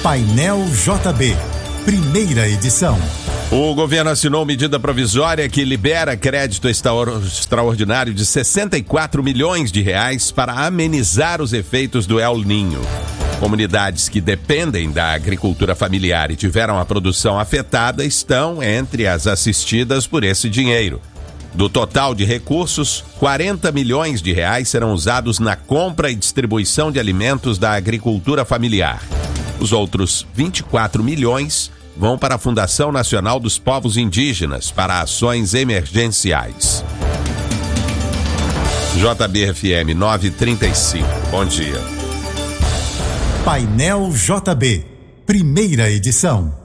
Painel JB, primeira edição. O governo assinou medida provisória que libera crédito extraordinário de 64 milhões de reais para amenizar os efeitos do El Niño. Comunidades que dependem da agricultura familiar e tiveram a produção afetada estão entre as assistidas por esse dinheiro. Do total de recursos, 40 milhões de reais serão usados na compra e distribuição de alimentos da agricultura familiar. Os outros 24 milhões vão para a Fundação Nacional dos Povos Indígenas para ações emergenciais. JB-FM 935. Bom dia. Painel JB, primeira edição.